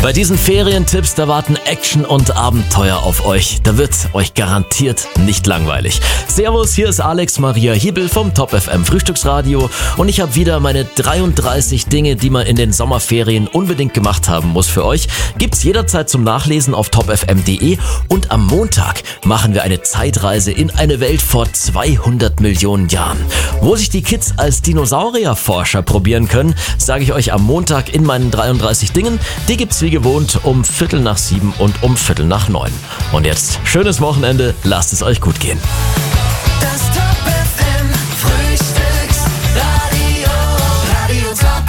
Bei diesen Ferientipps, da warten Action und Abenteuer auf euch. Da wird euch garantiert nicht langweilig. Servus, hier ist Alex Maria Hiebel vom Top FM Frühstücksradio und ich habe wieder meine 33 Dinge, die man in den Sommerferien unbedingt gemacht haben muss für euch. Gibt's jederzeit zum Nachlesen auf topfm.de und am Montag machen wir eine Zeitreise in eine Welt vor 200 Millionen Jahren. Wo sich die Kids als Dinosaurierforscher probieren können, sage ich euch am Montag in meinen 33 Dingen. Die gibt's wie gewohnt um 6:45 und um 8:45. Und jetzt schönes Wochenende, lasst es euch gut gehen. Das Top FM Frühstücksradio, Radio Top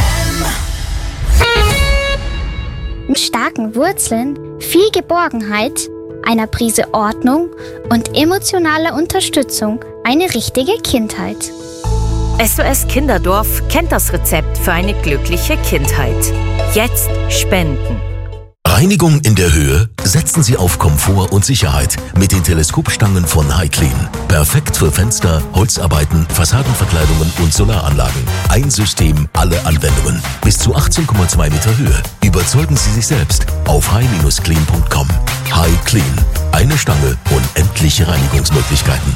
FM. Mit starken Wurzeln, viel Geborgenheit, einer Prise Ordnung und emotionaler Unterstützung eine richtige Kindheit. SOS Kinderdorf kennt das Rezept für eine glückliche Kindheit. Jetzt spenden. Reinigung in der Höhe? Setzen Sie auf Komfort und Sicherheit mit den Teleskopstangen von Hyclean. Perfekt für Fenster, Holzarbeiten, Fassadenverkleidungen und Solaranlagen. Ein System, alle Anwendungen. Bis zu 18,2 Meter Höhe. Überzeugen Sie sich selbst auf high-clean.com. Hyclean. Eine Stange, unendliche Reinigungsmöglichkeiten.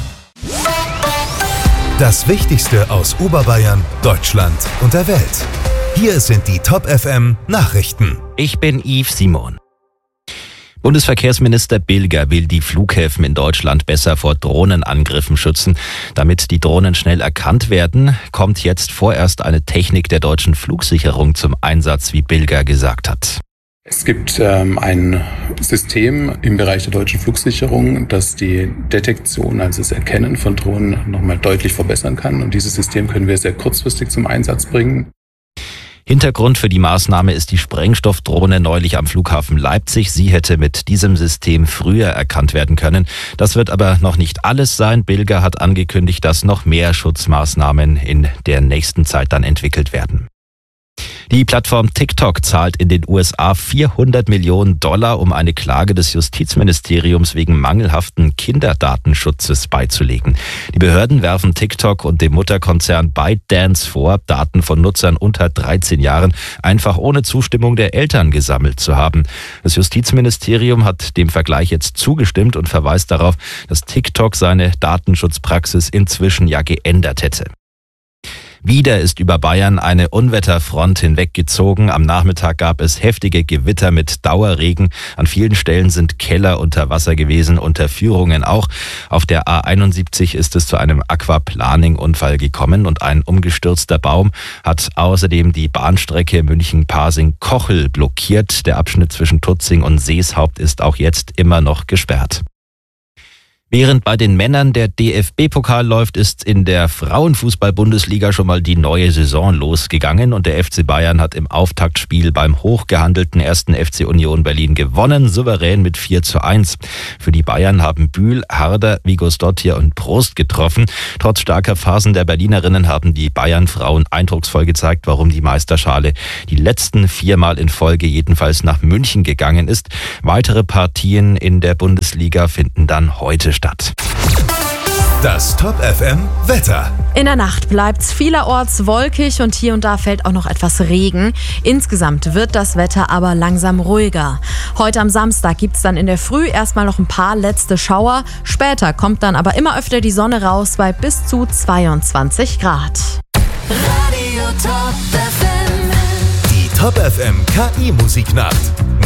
Das Wichtigste aus Oberbayern, Deutschland und der Welt. Hier sind die Top FM Nachrichten. Ich bin Yves Simon. Bundesverkehrsminister Bilger will die Flughäfen in Deutschland besser vor Drohnenangriffen schützen. Damit die Drohnen schnell erkannt werden, kommt jetzt vorerst eine Technik der deutschen Flugsicherung zum Einsatz, wie Bilger gesagt hat. Es gibt ein System im Bereich der deutschen Flugsicherung, das die Detektion, also das Erkennen von Drohnen, nochmal deutlich verbessern kann. Und dieses System können wir sehr kurzfristig zum Einsatz bringen. Hintergrund für die Maßnahme ist die Sprengstoffdrohne neulich am Flughafen Leipzig. Sie hätte mit diesem System früher erkannt werden können. Das wird aber noch nicht alles sein. Bilger hat angekündigt, dass noch mehr Schutzmaßnahmen in der nächsten Zeit dann entwickelt werden. Die Plattform TikTok zahlt in den USA $400 Millionen, um eine Klage des Justizministeriums wegen mangelhaften Kinderdatenschutzes beizulegen. Die Behörden werfen TikTok und dem Mutterkonzern ByteDance vor, Daten von Nutzern unter 13 Jahren einfach ohne Zustimmung der Eltern gesammelt zu haben. Das Justizministerium hat dem Vergleich jetzt zugestimmt und verweist darauf, dass TikTok seine Datenschutzpraxis inzwischen ja geändert hätte. Wieder ist über Bayern eine Unwetterfront hinweggezogen. Am Nachmittag gab es heftige Gewitter mit Dauerregen. An vielen Stellen sind Keller unter Wasser gewesen, Unterführungen auch. Auf der A71 ist es zu einem Aquaplaning-Unfall gekommen und ein umgestürzter Baum hat außerdem die Bahnstrecke München-Pasing-Kochel blockiert. Der Abschnitt zwischen Tutzing und Seeshaupt ist auch jetzt immer noch gesperrt. Während bei den Männern der DFB-Pokal läuft, ist in der Frauenfußball-Bundesliga schon mal die neue Saison losgegangen und der FC Bayern hat im Auftaktspiel beim hochgehandelten 1. FC Union Berlin gewonnen, souverän mit 4:1. Für die Bayern haben Bühl, Harder, Vigosdottir und Prost getroffen. Trotz starker Phasen der Berlinerinnen haben die Bayern-Frauen eindrucksvoll gezeigt, warum die Meisterschale die letzten 4 Mal in Folge jedenfalls nach München gegangen ist. Weitere Partien in der Bundesliga finden dann heute statt. Das Top FM Wetter. In der Nacht bleibt's vielerorts wolkig und hier und da fällt auch noch etwas Regen. Insgesamt wird das Wetter aber langsam ruhiger. Heute am Samstag gibt's dann in der Früh erstmal noch ein paar letzte Schauer. Später kommt dann aber immer öfter die Sonne raus bei bis zu 22 Grad. Radio Top FM. Die Top FM KI Musiknacht.